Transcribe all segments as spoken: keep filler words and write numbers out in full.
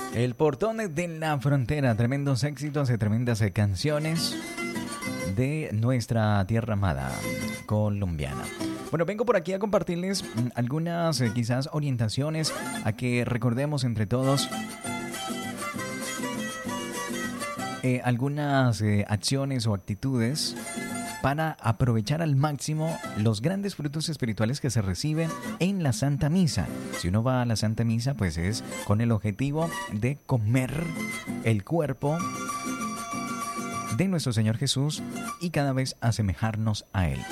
El portón de la frontera, tremendos éxitos y tremendas eh, canciones de nuestra tierra amada colombiana. Bueno, vengo por aquí a compartirles mm, algunas eh, quizás orientaciones a que recordemos entre todos eh, algunas eh, acciones o actitudes para aprovechar al máximo los grandes frutos espirituales que se reciben en la Santa Misa. Si uno va a la Santa Misa, pues es con el objetivo de comer el cuerpo de nuestro Señor Jesús y cada vez asemejarnos a Él.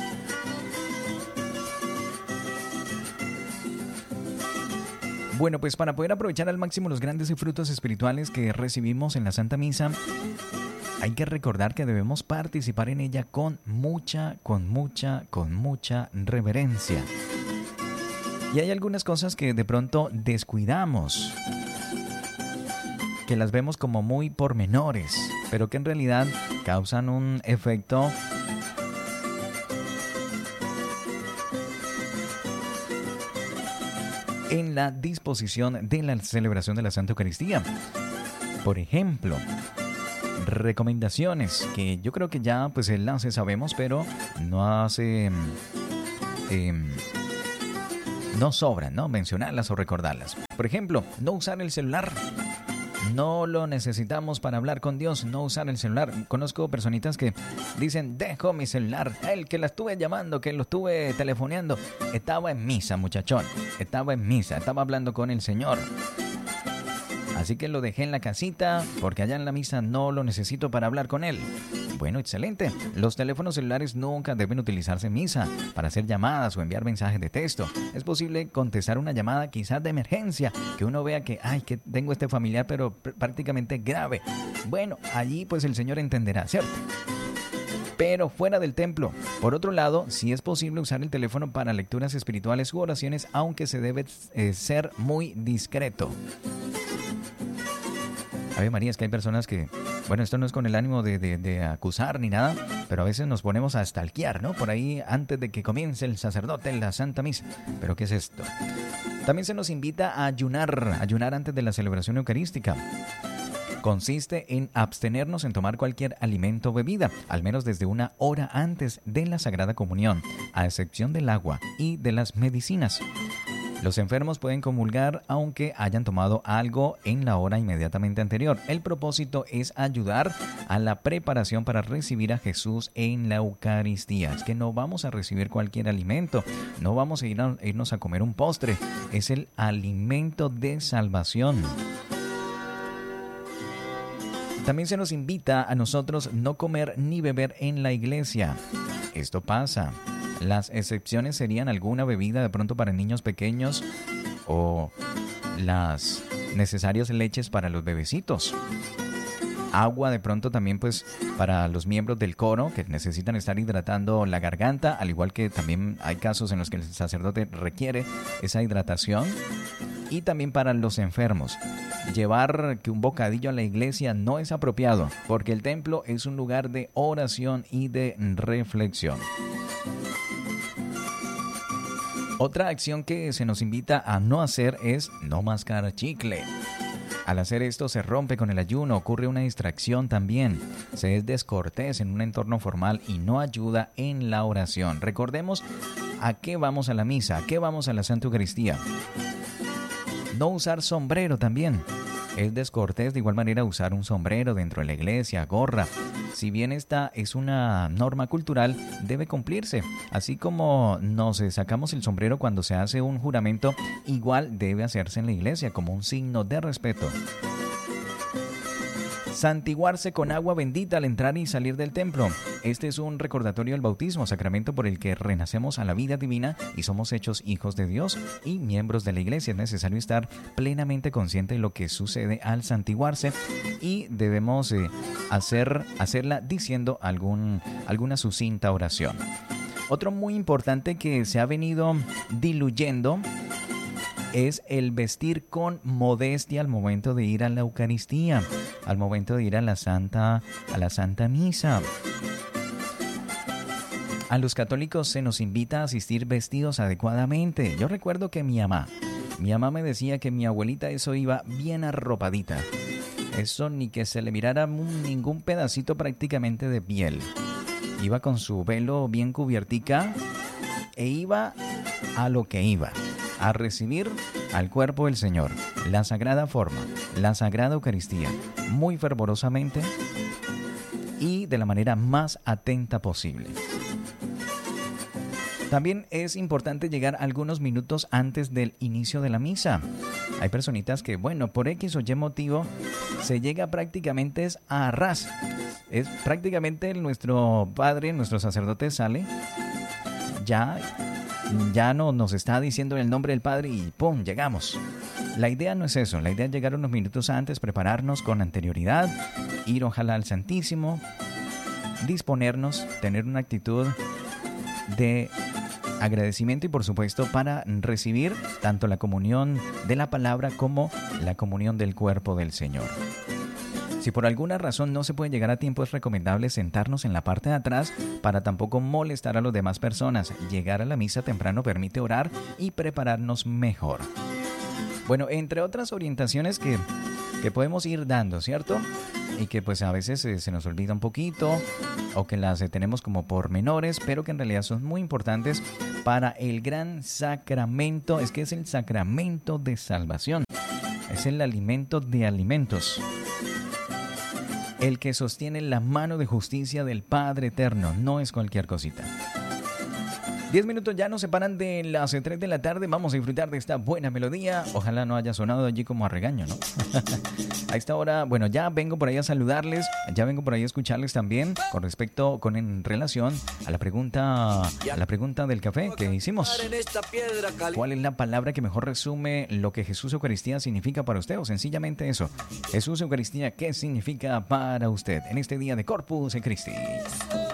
Bueno, pues para poder aprovechar al máximo los grandes frutos espirituales que recibimos en la Santa Misa, hay que recordar que debemos participar en ella con mucha, con mucha, con mucha reverencia. Y hay algunas cosas que de pronto descuidamos, que las vemos como muy pormenores, pero que en realidad causan un efecto en la disposición de la celebración de la Santa Eucaristía. Por ejemplo, recomendaciones que yo creo que ya pues las sabemos, pero no hace eh, no sobran, ¿no? Mencionarlas o recordarlas. Por ejemplo, no usar el celular. No lo necesitamos para hablar con Dios, no usar el celular. Conozco personitas que dicen, dejo mi celular. El que la estuve llamando, que lo estuve telefoneando, estaba en misa, muchachón. Estaba en misa, estaba hablando con el Señor. Así que lo dejé en la casita porque allá en la misa no lo necesito para hablar con Él. Bueno, excelente. Los teléfonos celulares nunca deben utilizarse en misa para hacer llamadas o enviar mensajes de texto. Es posible contestar una llamada quizás de emergencia, que uno vea que, ay, que tengo este familiar pero pr- prácticamente grave. Bueno, allí pues el Señor entenderá, ¿cierto? Pero fuera del templo. Por otro lado, sí es posible usar el teléfono para lecturas espirituales u oraciones, aunque se debe eh, ser muy discreto. Ave María, es que hay personas que, bueno, esto no es con el ánimo de, de, de acusar ni nada, pero a veces nos ponemos a stalkear, ¿no? Por ahí antes de que comience el sacerdote en la Santa Misa. ¿Pero qué es esto? También se nos invita a ayunar, ayunar antes de la celebración eucarística. Consiste en abstenernos en tomar cualquier alimento o bebida, al menos desde una hora antes de la Sagrada Comunión, a excepción del agua y de las medicinas. Los enfermos pueden comulgar aunque hayan tomado algo en la hora inmediatamente anterior. El propósito es ayudar a la preparación para recibir a Jesús en la Eucaristía. Es que no vamos a recibir cualquier alimento, no vamos a, ir a irnos a comer un postre. Es el alimento de salvación. También se nos invita a nosotros no comer ni beber en la iglesia. Esto pasa. Las excepciones serían alguna bebida de pronto para niños pequeños o las necesarias leches para los bebecitos. Agua de pronto también pues para los miembros del coro que necesitan estar hidratando la garganta, al igual que también hay casos en los que el sacerdote requiere esa hidratación. Y también para los enfermos. Llevar que un bocadillo a la iglesia no es apropiado, porque el templo es un lugar de oración y de reflexión. Otra acción que se nos invita a no hacer es no mascar chicle. Al hacer esto se rompe con el ayuno, ocurre una distracción también. Se es descortés en un entorno formal y no ayuda en la oración. Recordemos a qué vamos a la misa, a qué vamos a la Santa Eucaristía. No usar sombrero también. Es descortés de igual manera usar un sombrero dentro de la iglesia, gorra. Si bien esta es una norma cultural, debe cumplirse. Así como nos sacamos el sombrero cuando se hace un juramento, igual debe hacerse en la iglesia como un signo de respeto. Santiguarse con agua bendita al entrar y salir del templo. Este es un recordatorio del bautismo, sacramento por el que renacemos a la vida divina y somos hechos hijos de Dios y miembros de la iglesia. Es necesario estar plenamente consciente de lo que sucede al santiguarse y debemos eh, hacer, hacerla diciendo algún, alguna sucinta oración. Otro muy importante que se ha venido diluyendo es el vestir con modestia al momento de ir a la Eucaristía, al momento de ir a la Santa, a la Santa Misa. A los católicos se nos invita a asistir vestidos adecuadamente. Yo recuerdo que mi mamá, mi mamá me decía que mi abuelita eso iba bien arropadita. Eso ni que se le mirara ningún pedacito prácticamente de piel. Iba con su velo bien cubiertica e iba a lo que iba, a recibir al cuerpo del Señor, la sagrada forma, la sagrada Eucaristía, muy fervorosamente y de la manera más atenta posible. También es importante llegar algunos minutos antes del inicio de la misa. Hay personitas que, bueno, por X o Y motivo, se llega prácticamente a ras. Es prácticamente nuestro padre, nuestro sacerdote sale, ya, ya no nos está diciendo el nombre del Padre y ¡pum!, llegamos. La idea no es eso, la idea es llegar unos minutos antes, prepararnos con anterioridad, ir ojalá al Santísimo, disponernos, tener una actitud de agradecimiento y por supuesto para recibir tanto la comunión de la palabra como la comunión del cuerpo del Señor. Si por alguna razón no se puede llegar a tiempo, es recomendable sentarnos en la parte de atrás para tampoco molestar a las demás personas. Llegar a la misa temprano permite orar y prepararnos mejor. Bueno, entre otras orientaciones que, que podemos ir dando, ¿cierto? Y que pues a veces eh, se nos olvida un poquito o que las eh, tenemos como por menores, pero que en realidad son muy importantes para el gran sacramento. Es que es el sacramento de salvación. Es el alimento de alimentos. El que sostiene la mano de justicia del Padre Eterno. No es cualquier cosita. Diez minutos ya nos separan de las tres de la tarde. Vamos a disfrutar de esta buena melodía. Ojalá no haya sonado allí como a regaño, ¿no? A esta hora, bueno, ya vengo por ahí a saludarles. Ya vengo por ahí a escucharles también con respecto, con en relación a la pregunta, a la pregunta del café que hicimos. ¿Cuál es la palabra que mejor resume lo que Jesús Eucaristía significa para usted? O sencillamente eso. Jesús Eucaristía, ¿qué significa para usted en este día de Corpus Christi?